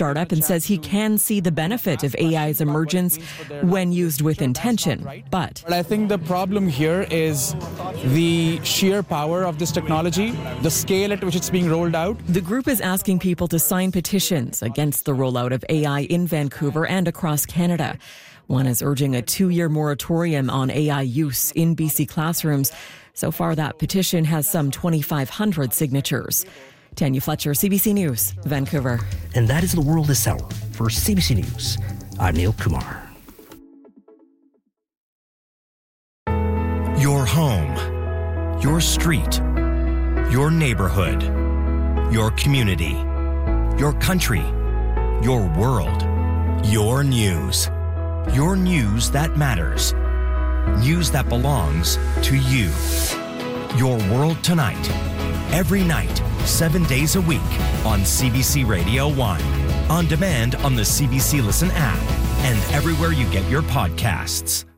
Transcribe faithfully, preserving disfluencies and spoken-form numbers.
startup and says he can see the benefit of A I's emergence when used with intention. But I think the problem here is the sheer power of this technology, the scale at which it's being rolled out. The group is asking people to sign petitions against the rollout of A I in Vancouver and across Canada. One is urging a two-year moratorium on A I use in B C classrooms. So far, that petition has some twenty-five hundred signatures. Tanya Fletcher, C B C News, Vancouver. And that is the world this hour. For C B C News, I'm Neil Kumar. Your home, your street, your neighborhood, your community, your country, your world, your news. Your news that matters. News that belongs to you. Your World Tonight. Every night, seven days a week on C B C Radio one. On demand on the C B C Listen app and everywhere you get your podcasts.